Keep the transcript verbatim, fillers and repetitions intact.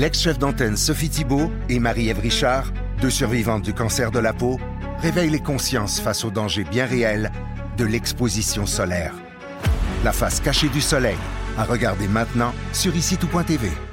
L'ex-chef d'antenne Sophie Thibault et Marie-Ève Richard, deux survivantes du cancer de la peau, réveillent les consciences face aux dangers bien réels de l'exposition solaire. La face cachée du soleil, à regarder maintenant sur ici tout point T V.